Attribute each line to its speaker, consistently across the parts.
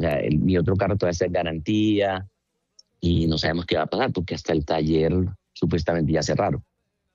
Speaker 1: sea, mi otro carro todavía está en garantía y no sabemos qué va a pasar porque hasta el taller supuestamente ya cerraron.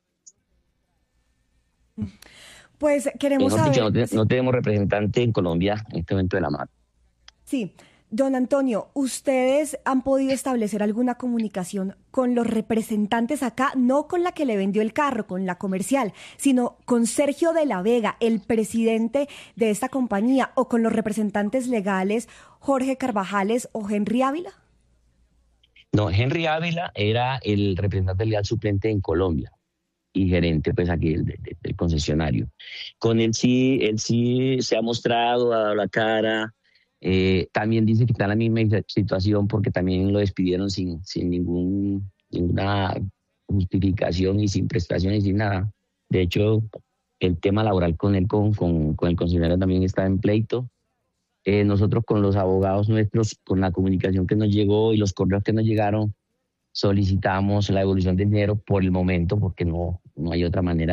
Speaker 2: Pues queremos
Speaker 1: Mejor dicho,
Speaker 2: saber...
Speaker 1: no tenemos representante en Colombia en este momento de la marca.
Speaker 2: Sí, don Antonio, ¿ustedes han podido establecer alguna comunicación con los representantes acá, no con la que le vendió el carro, con la comercial, sino con Sergio de la Vega, el presidente de esta compañía, o con los representantes legales Jorge Carvajales o Henry Ávila?
Speaker 1: No, Henry Ávila era el representante legal suplente en Colombia y gerente pues aquí del concesionario. Con él sí se ha mostrado, ha dado la cara. También dice que está en la misma situación porque también lo despidieron sin ninguna justificación y sin prestaciones y sin nada. De hecho, el tema laboral con él, con el concesionario también está en pleito. Nosotros con los abogados nuestros, con la comunicación que nos llegó y los correos que nos llegaron, solicitamos la devolución del dinero por el momento porque no hay otra manera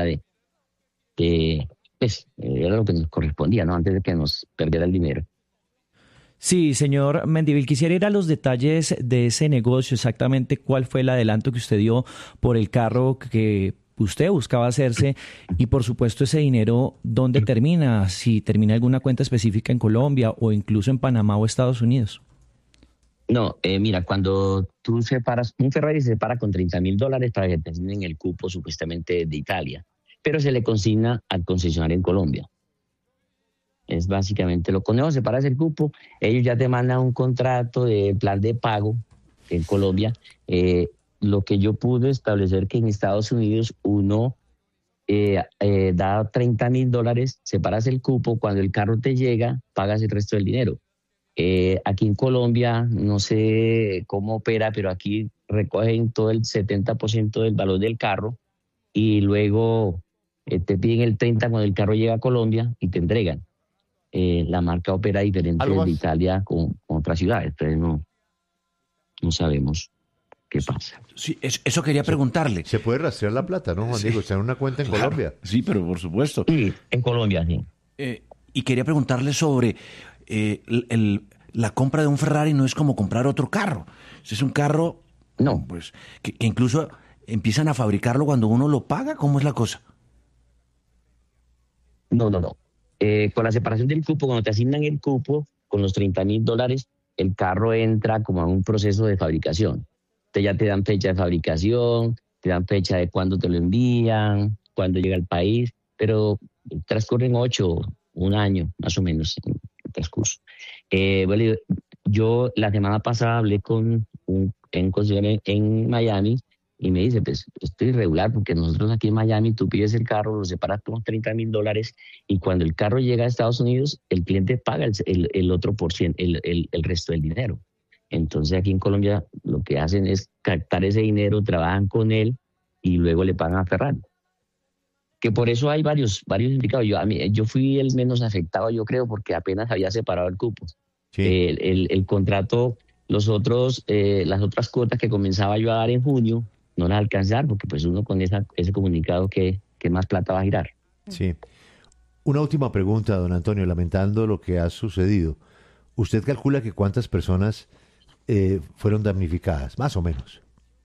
Speaker 1: pues era lo que nos correspondía, ¿no? Antes de que nos perdiera el dinero.
Speaker 3: Sí, señor Mendívil, quisiera ir a los detalles de ese negocio, exactamente cuál fue el adelanto que usted dio por el carro que usted buscaba hacerse y por supuesto ese dinero, ¿dónde termina? Si termina alguna cuenta específica en Colombia o incluso en Panamá o Estados Unidos.
Speaker 1: No, mira, cuando tú separas, un Ferrari se separa con $30,000 para que te asignen el cupo supuestamente de Italia, pero se le consigna al concesionario en Colombia. Es básicamente lo que separas el cupo, ellos ya te mandan un contrato de plan de pago en Colombia. Lo que yo pude establecer que en Estados Unidos uno da $30,000, separas el cupo, cuando el carro te llega, pagas el resto del dinero. Aquí en Colombia no sé cómo opera, pero aquí recogen todo el 70% del valor del carro y luego te piden el 30% cuando el carro llega a Colombia y te entregan. La marca opera diferente de Italia con otras ciudades, entonces no sabemos qué pasa.
Speaker 4: Sí, eso quería preguntarle.
Speaker 5: Se puede rastrear la plata, ¿no, Juan Diego? Está en una cuenta en Colombia.
Speaker 4: Sí, pero por supuesto.
Speaker 1: Sí, en Colombia, sí.
Speaker 4: Y quería preguntarle sobre la compra de un Ferrari. No es como comprar otro carro. Es un carro pues, que incluso empiezan a fabricarlo cuando uno lo paga. ¿Cómo es la cosa?
Speaker 1: No. Con la separación del cupo, cuando te asignan el cupo, con los $30,000, el carro entra como a un proceso de fabricación. Ya te dan fecha de fabricación, te dan fecha de cuándo te lo envían, cuándo llega al país, pero transcurren 8, un año más o menos en el transcurso. Bueno, yo la semana pasada hablé con un concesionario en Miami y me dice, pues esto es irregular porque nosotros aquí en Miami tú pides el carro, lo separas con $30,000 y cuando el carro llega a Estados Unidos, el cliente paga el otro por ciento, el resto del dinero. Entonces aquí en Colombia lo que hacen es captar ese dinero, trabajan con él y luego le pagan a Ferrari. Que por eso hay varios implicados. Yo fui el menos afectado, yo creo, porque apenas había separado el cupo. Sí. El contrato, las otras cuotas que comenzaba yo a dar en junio, no las alcanzar porque pues uno con ese comunicado que más plata va a girar.
Speaker 5: Sí. Una última pregunta, don Antonio, lamentando lo que ha sucedido. ¿Usted calcula que cuántas personas fueron damnificadas, más o menos?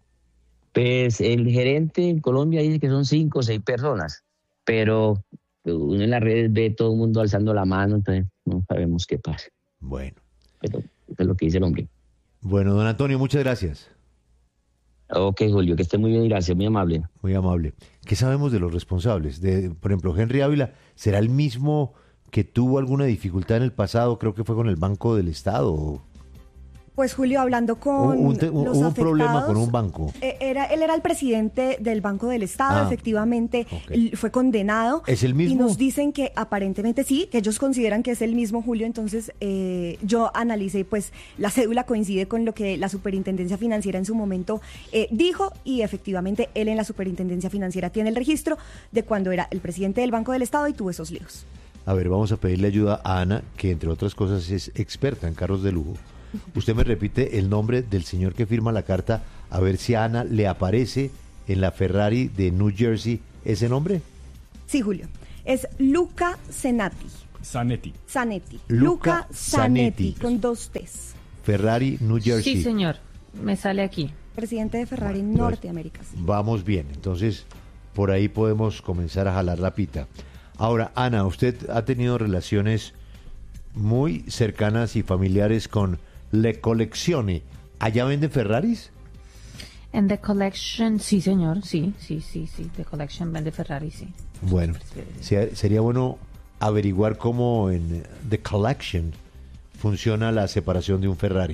Speaker 1: Pues el gerente en Colombia dice que son 5 o 6 personas, pero uno en las redes ve todo el mundo alzando la mano, entonces no sabemos qué pasa.
Speaker 5: Bueno.
Speaker 1: Pero eso es lo que dice el hombre.
Speaker 5: Bueno, don Antonio, muchas gracias.
Speaker 1: Ok, Julio, que esté muy bien, gracias, muy amable.
Speaker 5: Muy amable. ¿Qué sabemos de los responsables? Por ejemplo, Henry Ávila, ¿será el mismo que tuvo alguna dificultad en el pasado? Creo que fue con el Banco del Estado.
Speaker 2: Pues Julio, hablando con los afectados,
Speaker 5: un problema con un banco.
Speaker 2: Él era el presidente del Banco del Estado, efectivamente, fue condenado.
Speaker 5: ¿Es el mismo?
Speaker 2: Y nos dicen que aparentemente sí, que ellos consideran que es el mismo, Julio. Entonces yo analicé, pues la cédula coincide con lo que la Superintendencia Financiera en su momento dijo, y efectivamente él en la Superintendencia Financiera tiene el registro de cuando era el presidente del Banco del Estado y tuvo esos líos.
Speaker 5: A ver, vamos a pedirle ayuda a Ana, que entre otras cosas es experta en carros de lujo. Usted me repite el nombre del señor que firma la carta, a ver si a Ana le aparece en la Ferrari de New Jersey ese nombre.
Speaker 2: Sí, Julio. Es Luca Cenati.
Speaker 6: Zanetti.
Speaker 2: Luca Zanetti, con 2 T's.
Speaker 5: Ferrari, New Jersey.
Speaker 7: Sí, señor. Me sale aquí.
Speaker 2: Presidente de Ferrari Norteamérica. Sí.
Speaker 5: Vamos bien, entonces por ahí podemos comenzar a jalar la pita. Ahora, Ana, usted ha tenido relaciones muy cercanas y familiares con Le Collezione. ¿Allá venden Ferraris?
Speaker 7: En The Collection, sí, señor. Sí. The Collection vende Ferrari, sí.
Speaker 5: Bueno, sería bueno averiguar cómo en The Collection funciona la separación de un Ferrari.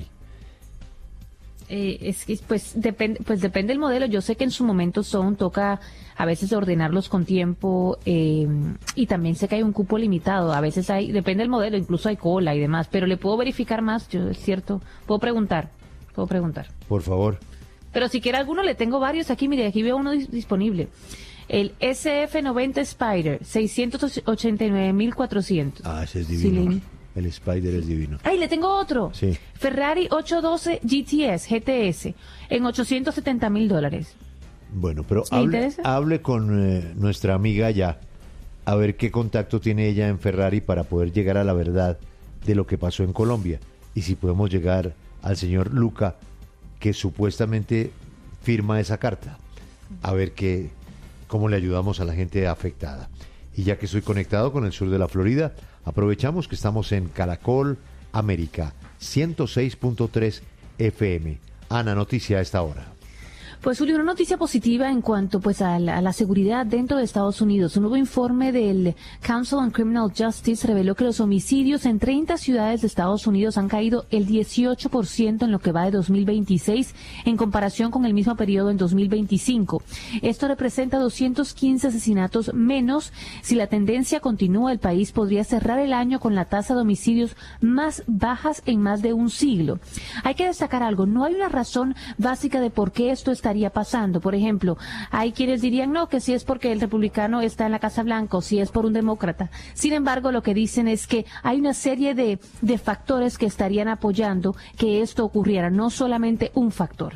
Speaker 7: Pues depende del modelo. Yo sé que en su momento toca a veces ordenarlos con tiempo, y también sé que hay un cupo limitado. A veces depende del modelo, incluso hay cola y demás, pero le puedo verificar más. Yo, es cierto, puedo preguntar.
Speaker 5: Por favor.
Speaker 7: Pero si quiere alguno, le tengo varios aquí. Mire, aquí veo uno disponible. El SF90 Spider, 689.400.
Speaker 5: Ah, ese es divino.
Speaker 7: Sí,
Speaker 5: el Spider es divino.
Speaker 7: ¡Ay, le tengo otro!
Speaker 5: Sí.
Speaker 7: Ferrari 812 GTS, en $870,000.
Speaker 5: Bueno, pero
Speaker 7: ¿Le
Speaker 5: hable con nuestra amiga ya, a ver qué contacto tiene ella en Ferrari para poder llegar a la verdad de lo que pasó en Colombia. Y si podemos llegar al señor Luca, que supuestamente firma esa carta. A ver cómo le ayudamos a la gente afectada. Y ya que estoy conectado con el sur de la Florida, aprovechamos que estamos en Caracol América 106.3 FM. Ana, noticia a esta hora.
Speaker 7: Pues, Julio, una noticia positiva en cuanto a la seguridad dentro de Estados Unidos. Un nuevo informe del Council on Criminal Justice reveló que los homicidios en 30 ciudades de Estados Unidos han caído el 18% en lo que va de 2026 en comparación con el mismo periodo en 2025. Esto representa 215 asesinatos menos. Si la tendencia continúa, el país podría cerrar el año con la tasa de homicidios más bajas en más de un siglo. Hay que destacar algo, no hay una razón básica de por qué esto estaría pasando. Por ejemplo, hay quienes dirían no, que si es porque el republicano está en la Casa Blanca o si es por un demócrata. Sin embargo, lo que dicen es que hay una serie de factores que estarían apoyando que esto ocurriera, no solamente un factor.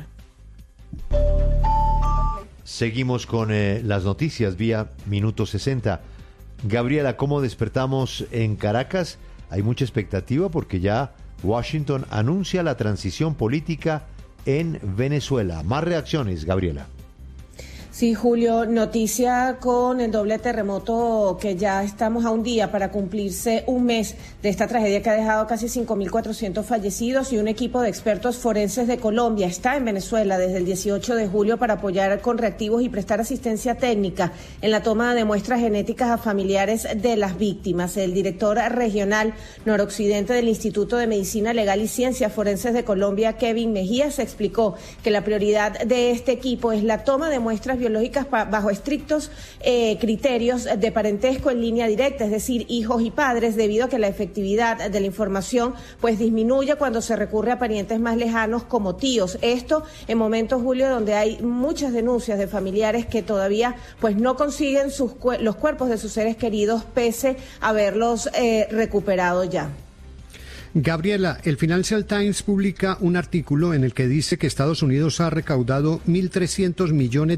Speaker 5: Seguimos con las noticias vía Minuto 60. Gabriela, ¿cómo despertamos en Caracas? Hay mucha expectativa porque ya Washington anuncia la transición política en Venezuela. Más reacciones, Gabriela.
Speaker 8: Sí, Julio, noticia con el doble terremoto que ya estamos a un día para cumplirse un mes de esta tragedia que ha dejado casi 5.400 fallecidos y un equipo de expertos forenses de Colombia está en Venezuela desde el 18 de julio para apoyar con reactivos y prestar asistencia técnica en la toma de muestras genéticas a familiares de las víctimas. El director regional noroccidente del Instituto de Medicina Legal y Ciencias Forenses de Colombia, Kevin Mejías, explicó que la prioridad de este equipo es la toma de muestras biológicas bajo estrictos criterios de parentesco en línea directa, es decir, hijos y padres, debido a que la efectividad de la información pues disminuye cuando se recurre a parientes más lejanos como tíos. Esto en momentos, Julio, donde hay muchas denuncias de familiares que todavía pues no consiguen los cuerpos de sus seres queridos pese a haberlos recuperado ya.
Speaker 9: Gabriela, el Financial Times publica un artículo en el que dice que Estados Unidos ha recaudado $1.300 millones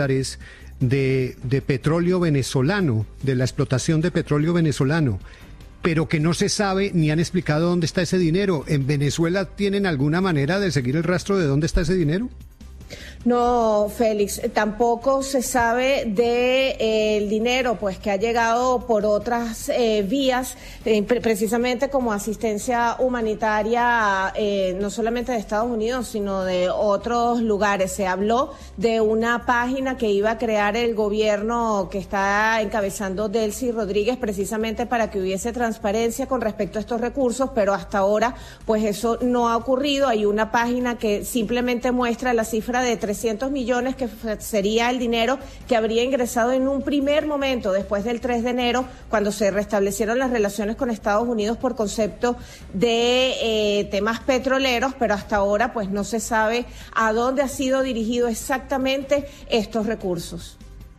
Speaker 9: de petróleo venezolano, de la explotación de petróleo venezolano, pero que no se sabe ni han explicado dónde está ese dinero. ¿En Venezuela tienen alguna manera de seguir el rastro de dónde está ese dinero?
Speaker 8: No, Félix, tampoco se sabe del dinero pues que ha llegado por otras vías, precisamente como asistencia humanitaria, no solamente de Estados Unidos, sino de otros lugares. Se habló de una página que iba a crear el gobierno que está encabezando Delcy Rodríguez, precisamente para que hubiese transparencia con respecto a estos recursos, pero hasta ahora pues eso no ha ocurrido. Hay una página que simplemente muestra la cifra de 300 millones, que sería el dinero que habría ingresado en un primer momento después del 3 de enero, cuando se restablecieron las relaciones con Estados Unidos por concepto de temas petroleros, pero hasta ahora pues no se sabe a dónde ha sido dirigido exactamente estos recursos.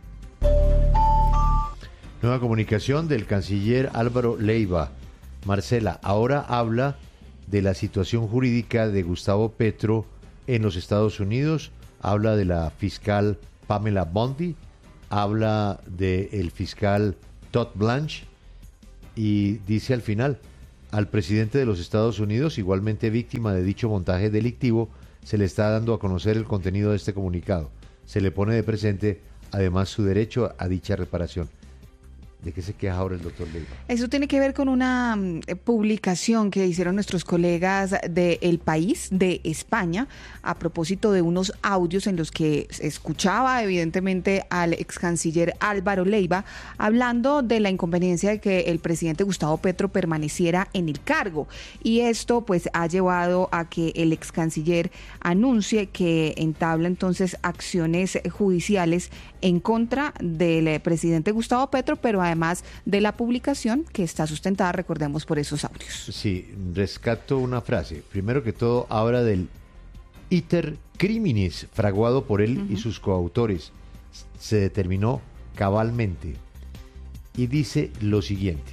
Speaker 5: Nueva comunicación del canciller Álvaro Leiva. Marcela, ahora habla de la situación jurídica de Gustavo Petro en los Estados Unidos, habla de la fiscal Pamela Bondi, habla del fiscal Todd Blanche. y dice al final, al presidente de los Estados Unidos, igualmente víctima de dicho montaje delictivo, se le está dando a conocer el contenido de este comunicado. Se le pone de presente, además, su derecho a dicha reparación. ¿De qué se queja ahora el doctor Leiva?
Speaker 6: Eso tiene que ver con una publicación que hicieron nuestros colegas de El País, de España, a propósito de unos audios en los que se escuchaba evidentemente al ex canciller Álvaro Leiva hablando de la inconveniencia de que el presidente Gustavo Petro permaneciera en el cargo. Y esto pues ha llevado a que el ex canciller anuncie que entabla entonces acciones judiciales en contra del presidente Gustavo Petro, pero además de la publicación que está sustentada, recordemos, por esos audios.
Speaker 5: Sí, rescato una frase. Primero que todo, habla del iter criminis fraguado por él y sus coautores. Se determinó cabalmente. Y dice lo siguiente.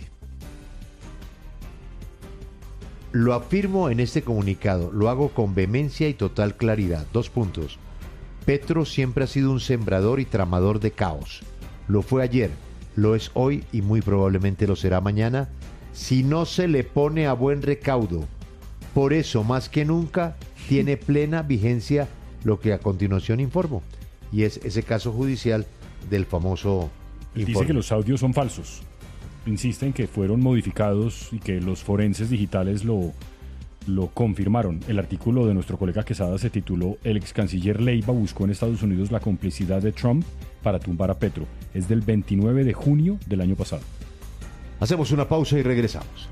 Speaker 5: Lo afirmo en este comunicado, lo hago con vehemencia y total claridad. 2 puntos. Petro siempre ha sido un sembrador y tramador de caos. Lo fue ayer, lo es hoy y muy probablemente lo será mañana, si no se le pone a buen recaudo. Por eso, más que nunca, tiene plena vigencia lo que a continuación informo, y es ese caso judicial del famoso informe.
Speaker 10: Dice que los audios son falsos. Insiste en que fueron modificados y que los forenses digitales lo confirmaron. El artículo de nuestro colega Quesada se tituló "El ex canciller Leiva buscó en Estados Unidos la complicidad de Trump para tumbar a Petro". Es del 29 de junio del año pasado.
Speaker 5: Hacemos una pausa y regresamos.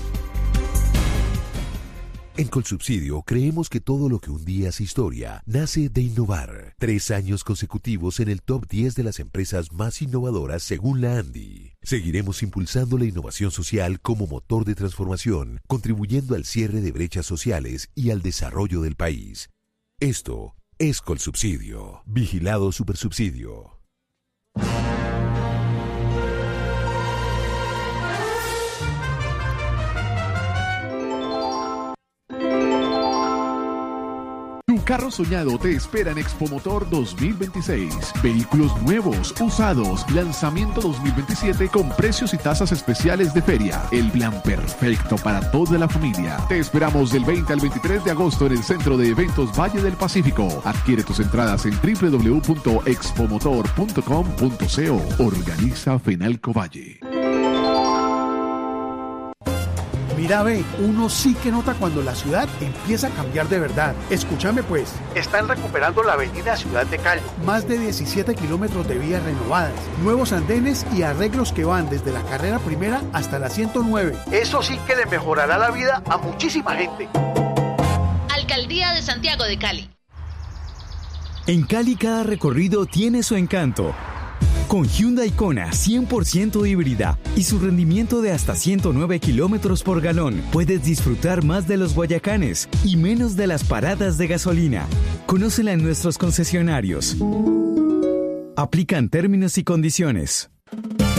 Speaker 11: En Colsubsidio creemos que todo lo que un día hace historia nace de innovar. 3 años consecutivos en el top 10 de las empresas más innovadoras según la ANDI. Seguiremos impulsando la innovación social como motor de transformación, contribuyendo al cierre de brechas sociales y al desarrollo del país. Esto es Colsubsidio. Vigilado Supersubsidio.
Speaker 12: Tu carro soñado te espera en Expomotor 2026. Vehículos nuevos, usados, lanzamiento 2027 con precios y tasas especiales de feria. El plan perfecto para toda la familia. Te esperamos del 20 al 23 de agosto en el Centro de Eventos Valle del Pacífico. Adquiere tus entradas en www.expomotor.com.co. Organiza Fenalco Valle.
Speaker 13: Mira, ve, uno sí que nota cuando la ciudad empieza a cambiar de verdad. Escúchame pues, están recuperando la avenida Ciudad de Cali. Más de 17 kilómetros de vías renovadas, nuevos andenes y arreglos que van desde la carrera primera hasta la 109. Eso sí que le mejorará la vida a muchísima gente.
Speaker 14: Alcaldía de Santiago de Cali.
Speaker 15: En Cali cada recorrido tiene su encanto. Con Hyundai Kona 100% híbrida y su rendimiento de hasta 109 kilómetros por galón, puedes disfrutar más de los Guayacanes y menos de las paradas de gasolina. Conócela en nuestros concesionarios. Aplican términos y condiciones.